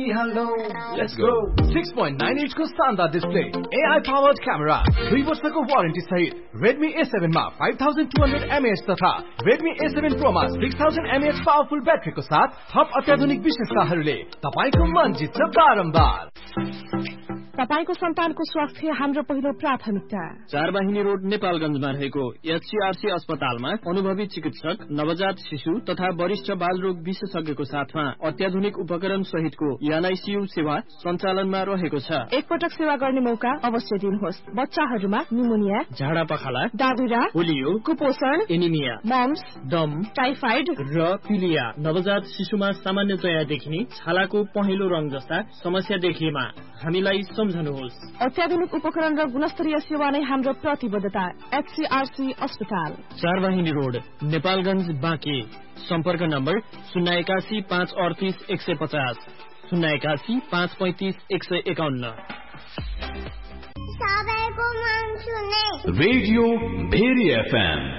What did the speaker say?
गरिहाल्नु let's go 6.9 इन्चको शानदार display AI powered camera 3 वर्षको वारेन्टी सहित Redmi A7 मा 5200 mAh तथा Redmi A7 Pro मा 6000 mAh पावरफुल ब्याट्रीको साथ थप अत्याधुनिक विशेषताहरूले तपाईको मन जित्छ बारम्बार। तपाईको सन्तानको स्वास्थ्य हाम्रो पहिलो प्राथमिकता। चारवाहिनी रोड नेपालगञ्जमा रहेको HCRC अस्पतालमा अनुभवी चिकित्सक, नवजात शिशु तथा वरिष्ठ बालरोग विशेषज्ञको साथमा अत्याधुनिक उपकरण सहितको NICU सेवा सञ्चालनमा रहेको छ। एकपटक सेवा गर्ने मौका अवश्य दिनुहोस्। बच्चाहरूमा निमोनिया, झाडा पखाला, दादुरा, पोलियो, कुपोषण, एनिमिया, मम्स, दम, टाइफाइड र पिलिया। नवजात शिशुमा सामान्यतया देखिने छालाको पहेँलो रंग जस्ता समस्या देखिएमा हामीलाई सम्झनुहोस्। अत्याधुनिक उपकरण र गुणस्तरीय सेवा नै हाम्रो प्रतिबद्धता। HCRC अस्पताल, चारवाहिनी रोड, नेपालगञ्ज, बाँके। सम्पर्क नम्बर 081 538 150, 081 535 151। सबैको मन सुने रेडियो भेरी FM